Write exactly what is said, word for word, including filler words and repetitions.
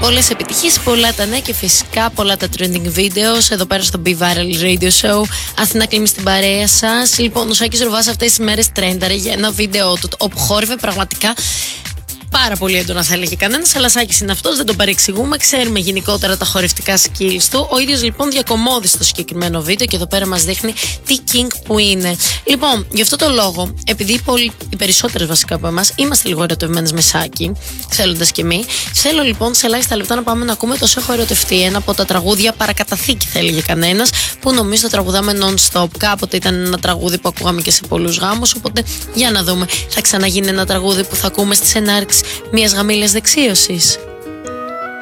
Πολλές επιτυχίες, πολλά τα νέα και φυσικά πολλά τα trending videos εδώ πέρα στο Be Viral Radio Show. Αθηνά Κλίμη στην παρέα σας. Λοιπόν, ο Σάκης Ρουβάς αυτές τις μέρες τρένταρε για ένα βίντεο του όπου χόρευε πραγματικά πάρα πολύ έντονα, θα έλεγε κανένας, αλλά Σάκης είναι αυτός, δεν τον παρεξηγούμε. Ξέρουμε γενικότερα τα χορευτικά skills του. Ο ίδιος λοιπόν διακομώδη στο συγκεκριμένο βίντεο και εδώ πέρα μας δείχνει τι king που είναι. Λοιπόν, γι' αυτό το λόγο, επειδή οι, οι περισσότερες βασικά από εμάς είμαστε λίγο ερωτευμένες με Σάκη, θέλοντας και εμείς, θέλω λοιπόν σε ελάχιστα λεπτά να πάμε να ακούμε το «Σε έχω ερωτευτεί», ένα από τα τραγούδια παρακαταθήκη, θα έλεγε κανένας, που νομίζω το τραγουδάμε non-stop. Κάποτε ήταν ένα τραγούδι που ακούγαμε και σε πολλούς γάμους, οπότε για να δούμε, θα ξαναγίνει ένα τραγούδι που θα ακούμε στις ενάρξεις μιας γαμήλιας δεξίωσης.